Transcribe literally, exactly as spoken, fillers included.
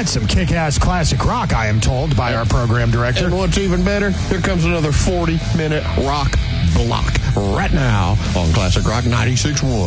That's some kick-ass classic rock, I am told, by our program director. And what's even better, here comes another forty-minute rock block right now on Classic Rock ninety-six point one.